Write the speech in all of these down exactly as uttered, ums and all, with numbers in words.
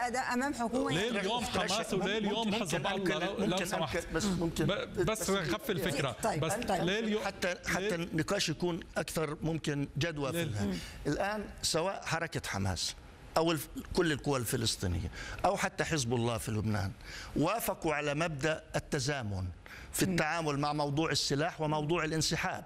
امام حكومه. ليه اليوم حماس وليه اليوم حزب الله؟ لو سمحت بس ممكن بس خف الفكره. طيب بس طيب. ليه اليوم حتى حتى النقاش يكون اكثر ممكن جدوى في الان، سواء حركه حماس أو كل القوى الفلسطينية أو حتى حزب الله في لبنان وافقوا على مبدأ التزامن في التعامل مع موضوع السلاح وموضوع الانسحاب،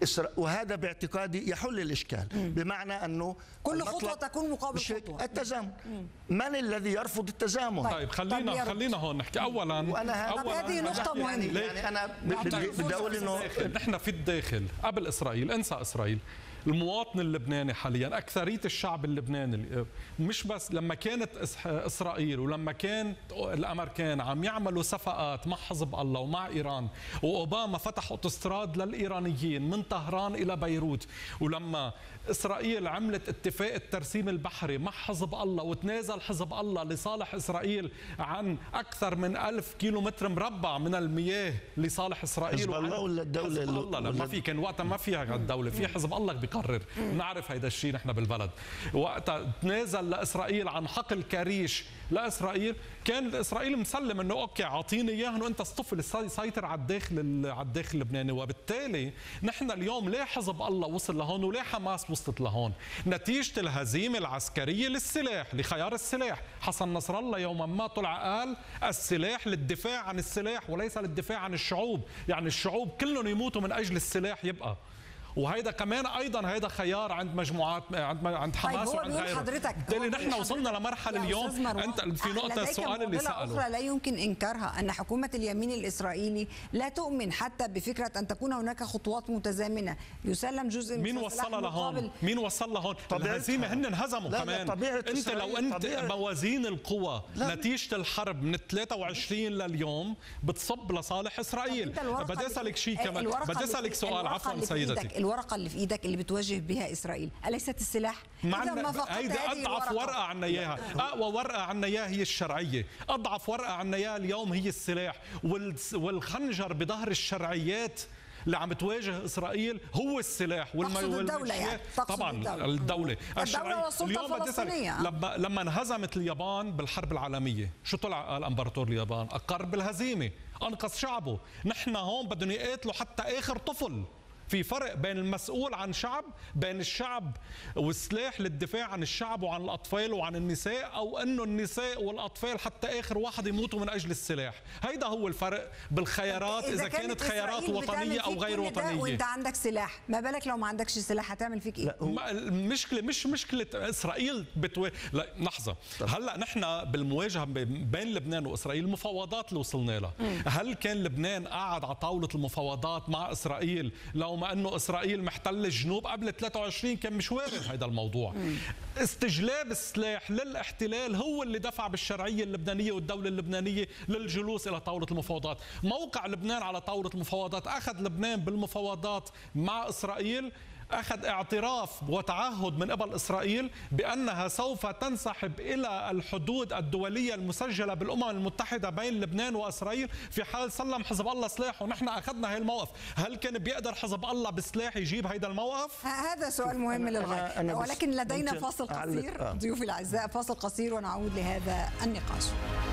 وهذا باعتقادي يحل الإشكال، بمعنى أنه كل خطوة تكون مقابل خطوة التزامن. من الذي يرفض التزامن؟ طيب خلينا طيب خلينا هون نحكي أولا. أولا هذه نقطة مهمة. يعني أنا بدي أقول إنه نحن في الداخل قبل إسرائيل، انسى إسرائيل، المواطن اللبناني حاليا أكثرية الشعب اللبناني مش بس لما كانت إسرائيل ولما كان الأمريكان عم يعملوا صفقات مع حزب الله ومع إيران، وأوباما فتح أوتوستراد للإيرانيين من طهران إلى بيروت، ولما إسرائيل عملت اتفاق الترسيم البحري مع حزب الله وتنازل حزب الله لصالح إسرائيل عن أكثر من ألف كيلو متر مربع من المياه لصالح إسرائيل. حزب الله ولا الدولة؟ حزب الله ما في، كان وقتها ما فيها الدولة، في حزب الله بيقرر، نعرف هيدا الشيء نحن بالبلد. وقتها تنازل لإسرائيل عن حقل كريش لإسرائيل، كان إسرائيل مسلم إنه أوكي أعطيني إياه وأنت اصطفل سيطر على الداخل على الداخل اللبناني. وبالتالي نحن اليوم ليه حزب الله وصل لهون وليه حماس وصلت لهون؟ نتيجة الهزيمة العسكرية للسلاح، لخيار السلاح. حسن نصر الله يوما ما طلع قال السلاح للدفاع عن السلاح وليس للدفاع عن الشعوب، يعني الشعوب كلهم يموتوا من أجل السلاح يبقى. وهيدا كمان ايضا هيدا خيار عند مجموعات عند عند حماس وعند غيره. حضرتك بالتالي نحن وصلنا لمرحله اليوم. انت في نقطه السؤال اللي ساله أخرى لا يمكن انكارها، ان حكومه اليمين الاسرائيلي لا تؤمن حتى بفكره ان تكون هناك خطوات متزامنه، يسلم جزء من مين وصلها لهون؟ مين وصل لهون؟ الهزيمه هن انهزموا كمان. انت لو انت طبيعة. موازين القوى نتيجه الحرب من ثلاثة وعشرين لليوم بتصب لصالح اسرائيل. بدي اسالك شيء كمان، بدي اسالك سؤال عفوا سيدتي. الورقة اللي في ايدك اللي بتواجه بها اسرائيل أليست السلاح؟ هيدي اضعف ورقة عنا اياها، اقوى ورقة عنا اياها هي الشرعية، اضعف ورقة عنا اياها اليوم هي السلاح، والخنجر بظهر الشرعيات اللي عم تواجه اسرائيل هو السلاح والدولة يعني. طبعا الدولة, الدولة. الدولة والسلطة الفلسطينية. لما لما انهزمت اليابان بالحرب العالمية شو طلع قال امبراطور اليابان؟ اقر بالهزيمة، انقذ شعبه. نحن هون بدهم يقاتلوا حتى اخر طفل. في فرق بين المسؤول عن شعب، بين الشعب والسلاح للدفاع عن الشعب وعن الأطفال وعن النساء، أو أنه النساء والأطفال حتى آخر واحد يموتوا من أجل السلاح. هيدا هو الفرق بالخيارات إذا, إذا كانت خيارات وطنية أو غير وطنية. وأنت عندك سلاح، ما بالك لو ما عندكش سلاح هتعمل فيك إيه؟ المشكلة مش مشكلة إسرائيل بتو... لا لحظة، هلأ نحن بالمواجهة بين لبنان وإسرائيل المفاوضات اللي وصلنا لها، هل كان لبنان قاعد على طاولة المفاوضات مع إسرائيل لو ما انه اسرائيل محتل الجنوب قبل ثلاثة وعشرين؟ كان مش وارد هذا الموضوع. استجلاب السلاح للاحتلال هو اللي دفع بالشرعيه اللبنانيه والدوله اللبنانيه للجلوس الى طاوله المفاوضات. موقع لبنان على طاوله المفاوضات، اخذ لبنان بالمفاوضات مع اسرائيل أخذ اعتراف وتعهد من قبل إسرائيل بأنها سوف تنسحب إلى الحدود الدولية المسجلة بالأمم المتحدة بين لبنان وإسرائيل في حال سلم حزب الله سلاح، ونحن أخذنا هاي الموقف. هل كان بيقدر حزب الله بسلاح يجيب هيدا الموقف؟ هذا سؤال مهم للغاية، ولكن لدينا فاصل قصير ضيوفي الأعزاء، فاصل قصير ونعود لهذا النقاش.